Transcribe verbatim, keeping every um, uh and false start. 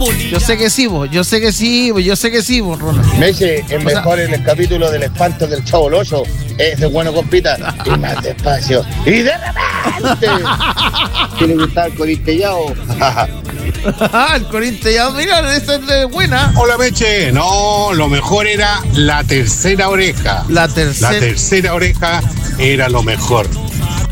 Yo sé que sí, vos, yo sé que sí, vos, yo sé que sí, vos, Ronald. Messi, es mejor en el capítulo del espanto del Chavo el Ocho. Ese bueno, compita. Y más despacio. Y de repente. Tiene que estar corintellado. El corintellado, mira, esa es buena. Hola, Meche. No, lo mejor era la tercera oreja. La tercera. La tercera oreja era lo mejor.